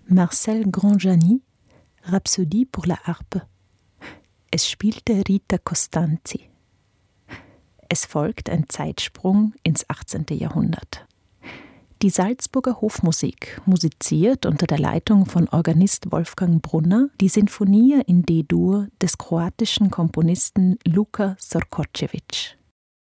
Marcel Granjani, Rhapsodie pour la Harpe. Es spielte Rita Costanzi. Es folgt ein Zeitsprung ins 18. Jahrhundert. Die Salzburger Hofmusik musiziert unter der Leitung von Organist Wolfgang Brunner die Sinfonie in D-Dur des kroatischen Komponisten Luka Sorkočević.